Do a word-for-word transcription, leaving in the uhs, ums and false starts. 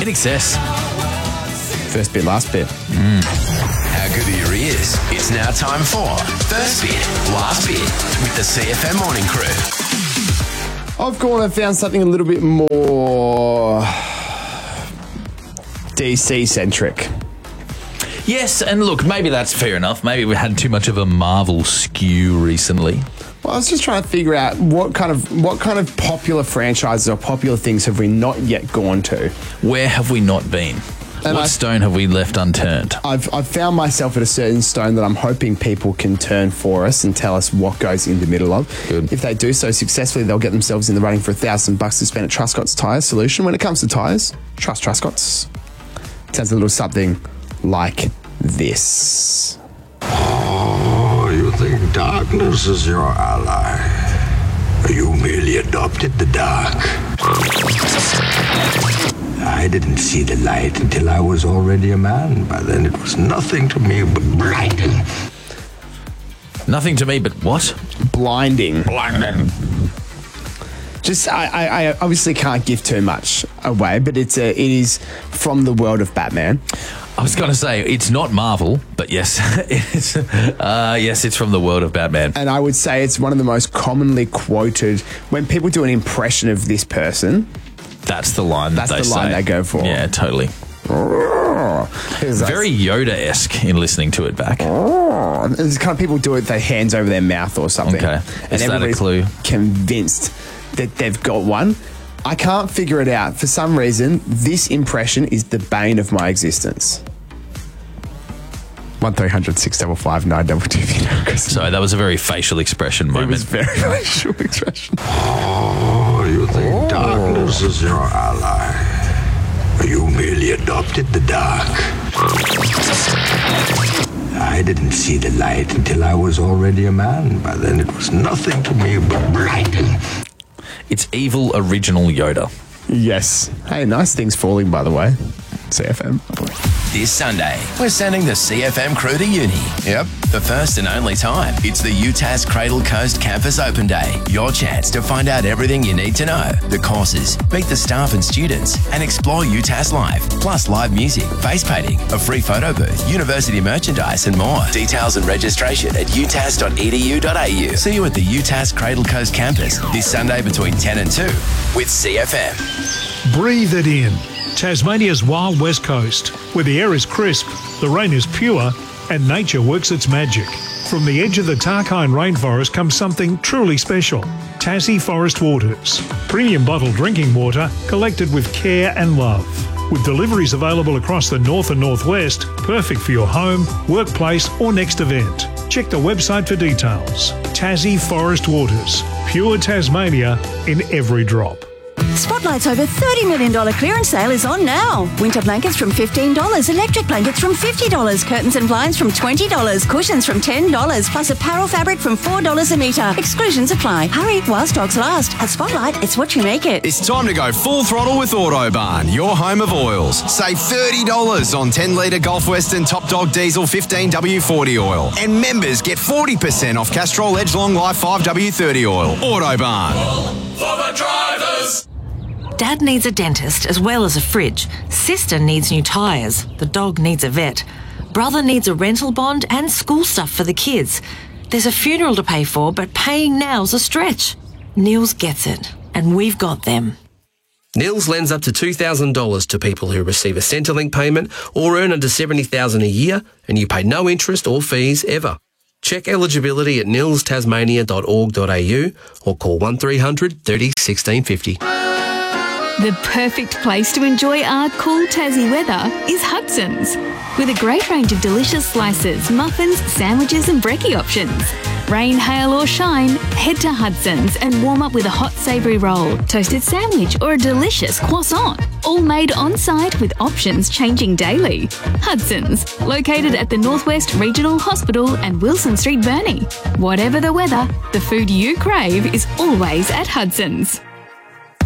In excess. First bit, last bit. Mm. How good are your ears? It's now time for First Bit, Last Bit with the C F M Morning Crew. I've gone and found something a little bit more D C-centric. Yes, and look, maybe that's fair enough. Maybe we had too much of a Marvel skew recently. Well, I was just trying to figure out what kind of what kind of popular franchises or popular things have we not yet gone to? Where have we not been? And what I, stone have we left unturned? I've, I've found myself at a certain stone that I'm hoping people can turn for us and tell us what goes in the middle of. Good. If they do so successfully, they'll get themselves in the running for a thousand bucks to spend at Truscott's Tyre Solution. When it comes to tyres, trust Truscott's. It sounds a little something like this. Oh, you think darkness is your ally? You merely adopted the dark. I didn't see the light until I was already a man. By then it was nothing to me but blinding. Nothing to me but what? Blinding. Blinding. Just, I, I, I obviously can't give too much away, but it's a, it is from the world of Batman. I was going to say, it's not Marvel, but yes, it's, uh, yes, it's from the world of Batman. And I would say it's one of the most commonly quoted, when people do an impression of this person, That's the line that's that they the line say. they go for. Yeah, totally. Very Yoda-esque in listening to it back. It's kind of people do it with their hands over their mouth or something. Okay. And Is that a everybody's clue? convinced that they've got one. I can't figure it out. For some reason, this impression is the bane of my existence. one three hundred six five five nine two two if you know, Chris. Sorry, that was a very facial expression moment. It was very facial expression. Oh, you think darkness is your ally? You merely adopted the dark. I didn't see the light until I was already a man. By then it was nothing to me but blinding. It's evil original Yoda. Yes. Hey, nice things falling, by the way. C F M. This Sunday, we're sending the C F M crew to uni. Yep, the first and only time. It's the UTAS Cradle Coast Campus Open Day. Your chance to find out everything you need to know. The courses, meet the staff and students, and explore UTAS Live. Plus live music, face painting, a free photo booth, university merchandise, and more. Details and registration at utas dot e d u dot a u. See you at the UTAS Cradle Coast Campus this Sunday between ten and two with C F M. Breathe it in. Tasmania's wild west coast, where the air is crisp, the rain is pure, and nature works its magic. From the edge of the Tarkine rainforest comes something truly special. Tassie Forest Waters. Premium bottled drinking water collected with care and love. With deliveries available across the north and northwest, perfect for your home, workplace or next event. Check the website for details. Tassie Forest Waters. Pure Tasmania in every drop. Spotlight's over thirty million dollars clearance sale is on now. Winter blankets from fifteen dollars, electric blankets from fifty dollars, curtains and blinds from twenty dollars, cushions from ten dollars, plus apparel fabric from four dollars a metre. Exclusions apply. Hurry while stocks last. At Spotlight, it's what you make it. It's time to go full throttle with Autobarn, your home of oils. Save thirty dollars on ten litre Gulf Western Top Dog Diesel fifteen W forty oil. And members get forty percent off Castrol Edge Long Life five W thirty oil. Autobarn. For the drivers! Dad needs a dentist as well as a fridge. Sister needs new tyres. The dog needs a vet. Brother needs a rental bond and school stuff for the kids. There's a funeral to pay for, but paying now's a stretch. Nils gets it, and we've got them. Nils lends up to two thousand dollars to people who receive a Centrelink payment or earn under seventy thousand dollars a year, and you pay no interest or fees ever. Check eligibility at nils tasmania dot org dot a u or call one three hundred thirty sixteen fifty. The perfect place to enjoy our cool Tassie weather is Hudson's. With a great range of delicious slices, muffins, sandwiches and brekkie options. Rain, hail or shine, head to Hudson's and warm up with a hot savoury roll, toasted sandwich or a delicious croissant. All made on-site with options changing daily. Hudson's, located at the Northwest Regional Hospital and Wilson Street, Burnie. Whatever the weather, the food you crave is always at Hudson's.